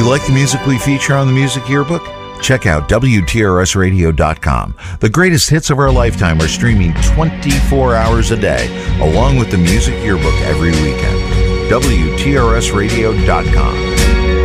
you like the music we feature on the Music Yearbook? Check out WTRSradio.com. The greatest hits of our lifetime are streaming 24 hours a day, along with the Music Yearbook every weekend. WTRSradio.com.